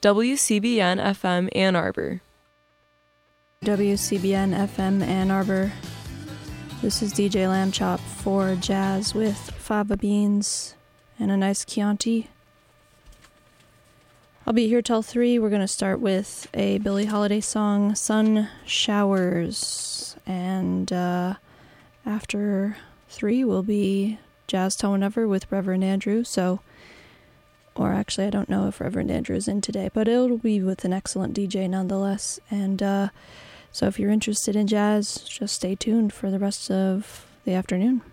WCBN FM Ann Arbor. WCBN FM Ann Arbor. This is DJ Lamb Chop for Jazz with fava beans and a nice Chianti. I'll be here till 3. We're going to start with a Billie Holiday song, Sun Showers. And after 3 will be Jazz Till Whenever with Reverend Andrew. Or actually, I don't know if Reverend Andrew is in today, but it'll be with an excellent DJ nonetheless. And so if you're interested in jazz, just stay tuned for the rest of the afternoon.